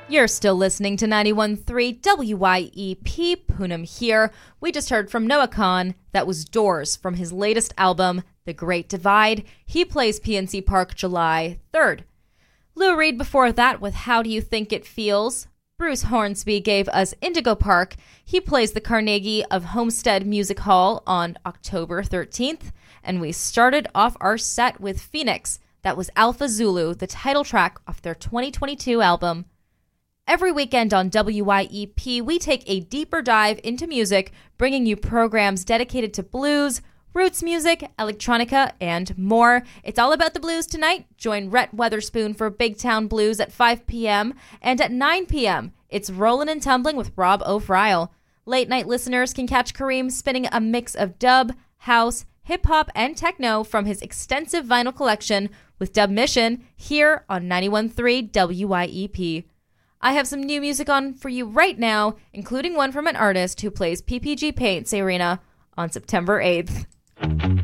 You're still listening to 91.3 WYEP, Poonam here. We just heard from Noah Kahan. That was Doors from his latest album, The Great Divide. He plays PNC Park July 3rd. Lou Reed before that with How Do You Think It Feels. Bruce Hornsby gave us Indigo Park. He plays the Carnegie of Homestead Music Hall on October 13th. And we started off our set with Phoenix. That was Alpha Zulu, the title track off their 2022 album. Every weekend on WYEP, we take a deeper dive into music, bringing you programs dedicated to blues, roots music, electronica, and more. It's all about the blues tonight. Join Rhett Weatherspoon for Big Town Blues at 5 p.m. And at 9 p.m., it's Rollin' and Tumbling with Rob O'Friel. Late night listeners can catch Kareem spinning a mix of dub, house, hip-hop, and techno from his extensive vinyl collection with Dub Mission here on 91.3 WYEP. I have some new music on for you right now, including one from an artist who plays PPG Paints Arena on September 8th.